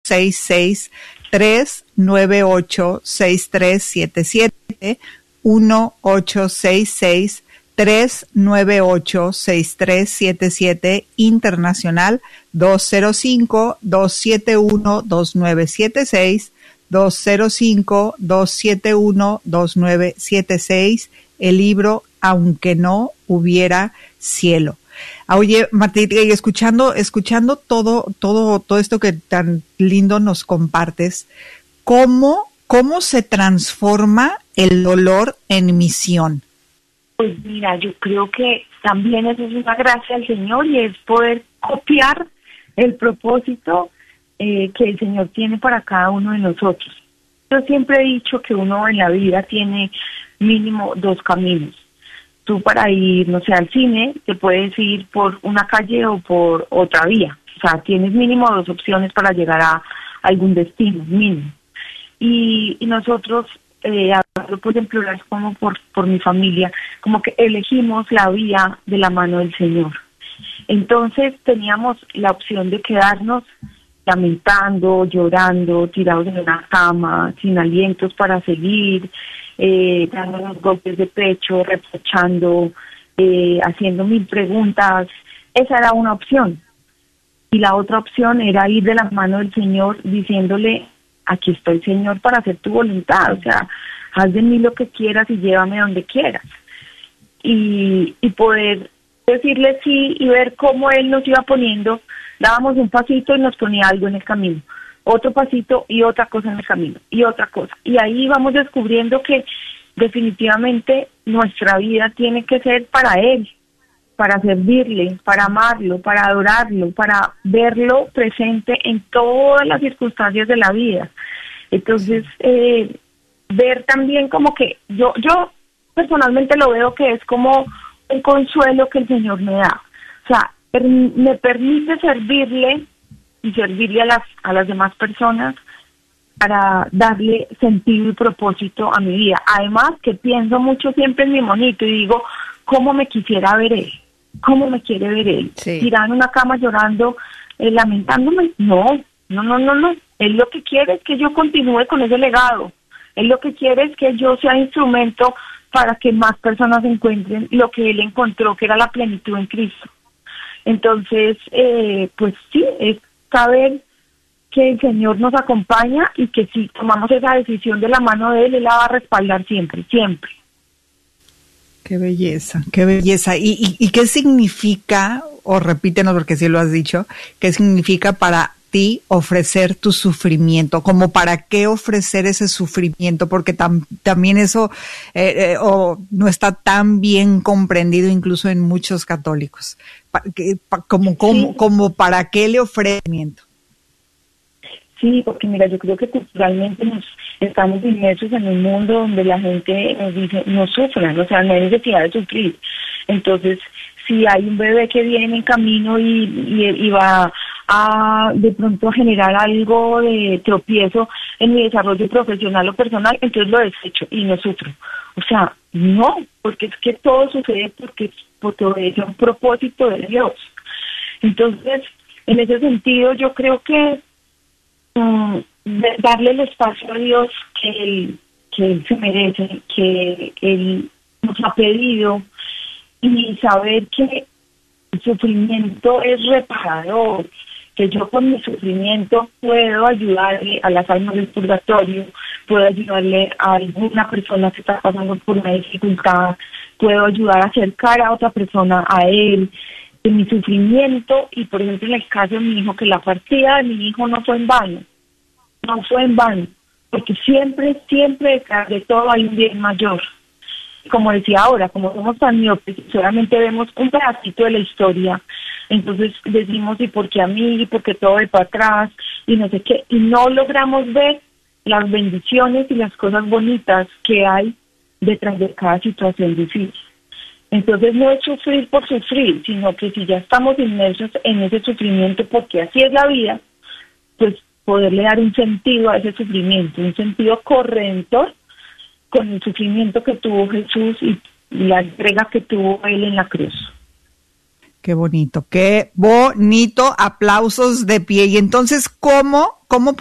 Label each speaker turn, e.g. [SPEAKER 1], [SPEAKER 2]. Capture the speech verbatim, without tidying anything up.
[SPEAKER 1] seis seis, tres nueve ocho, seis tres siete siete, uno ocho seis seis, tres nueve ocho, seis tres siete siete, internacional dos cero cinco, dos siete uno, dos nueve siete seis, dos cero cinco, dos siete uno, dos nueve siete seis, el libro Aunque no hubiera cielo. Oye, Martita, y escuchando, escuchando todo, todo, todo esto que tan lindo nos compartes, ¿cómo, cómo se transforma el dolor en misión?
[SPEAKER 2] Pues mira, yo creo que también eso es una gracia del Señor y es poder copiar el propósito eh, que el Señor tiene para cada uno de nosotros. Yo siempre he dicho que uno en la vida tiene mínimo dos caminos. Tú para ir, no sé, al cine, te puedes ir por una calle o por otra vía. O sea, tienes mínimo dos opciones para llegar a algún destino, mínimo. Y, y nosotros, eh, hablo por en plural como por, por mi familia, como que elegimos la vía de la mano del Señor. Entonces teníamos la opción de quedarnos lamentando, llorando, tirados en una cama, sin alientos para seguir, eh, dándonos golpes de pecho, reprochando, eh, haciendo mil preguntas. Esa era una opción. Y la otra opción era ir de la mano del Señor diciéndole, aquí estoy, Señor, para hacer tu voluntad. O sea, haz de mí lo que quieras y llévame donde quieras. Y, y poder decirle sí y ver cómo Él nos iba poniendo. Dábamos un pasito y nos ponía algo en el camino, otro pasito y otra cosa en el camino, y otra cosa. Y ahí vamos descubriendo que definitivamente nuestra vida tiene que ser para Él, para servirle, para amarlo, para adorarlo, para verlo presente en todas las circunstancias de la vida. Entonces, eh, ver también como que yo, yo personalmente lo veo que es como un consuelo que el Señor me da. O sea, per- me permite servirle y servirle a las, a las demás personas para darle sentido y propósito a mi vida. Además, que pienso mucho siempre en mi monito y digo, ¿cómo me quisiera ver él? ¿Cómo me quiere ver él?
[SPEAKER 1] Sí.
[SPEAKER 2] ¿Tirado en una cama llorando, eh, lamentándome? No, no, no, no, no. Él lo que quiere es que yo continúe con ese legado. Él lo que quiere es que yo sea instrumento para que más personas encuentren lo que él encontró, que era la plenitud en Cristo. Entonces, eh, pues sí, es saber que el Señor nos acompaña y que si tomamos esa decisión de la mano de Él, Él la va a respaldar siempre, siempre.
[SPEAKER 1] Qué belleza, qué belleza. ¿Y, y, y qué significa, o repítenos porque sí lo has dicho, qué significa para ti ofrecer tu sufrimiento? ¿Como para qué ofrecer ese sufrimiento? Porque tam, también eso eh, eh, oh, no está tan bien comprendido incluso en muchos católicos. Pa, que, pa, como, como,
[SPEAKER 2] Sí.
[SPEAKER 1] como para qué le ofrecimiento.
[SPEAKER 2] Sí, porque mira, yo creo que culturalmente nos estamos inmersos en un mundo donde la gente nos dice, no sufran, o sea, no hay necesidad de sufrir. Entonces, si hay un bebé que viene en camino y, y, y va a de pronto a generar algo de tropiezo en mi desarrollo profesional o personal, entonces lo desecho y no sufro. O sea, no, porque es que todo sucede porque, porque obedece a un propósito de Dios. Entonces, en ese sentido, yo creo que Um, de darle el espacio a Dios que él, que él se merece, que Él nos ha pedido, y saber que el sufrimiento es reparador, que yo con mi sufrimiento puedo ayudarle a las almas del purgatorio, puedo ayudarle a alguna persona que está pasando por una dificultad, puedo ayudar a acercar a otra persona a Él, de mi sufrimiento. Y por ejemplo en el caso de mi hijo, que la partida de mi hijo no fue en vano, no fue en vano, porque siempre, siempre detrás de todo hay un bien mayor. Como decía ahora, como somos tan miopes, solamente vemos un pedacito de la historia, entonces decimos, ¿y por qué a mí? ¿Y por qué todo de para atrás? Y no sé qué, y no logramos ver las bendiciones y las cosas bonitas que hay detrás de cada situación difícil. Entonces no es sufrir por sufrir, sino que si ya estamos inmersos en ese sufrimiento, porque así es la vida, pues poderle dar un sentido a ese sufrimiento, un sentido corredentor con el sufrimiento que tuvo Jesús y la entrega que tuvo Él en la cruz.
[SPEAKER 1] Qué bonito, qué bonito, aplausos de pie. Y entonces, ¿cómo, cómo